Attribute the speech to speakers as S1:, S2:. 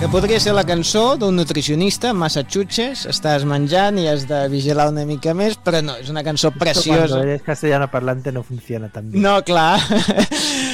S1: Que podria ser la cançó d'un nutricionista a Massachusetts, estàs menjant i has de vigilar una mica més, però no, és una cançó preciosa.
S2: Cuando eres castellano parlante no funciona tan bien.
S1: No, clar.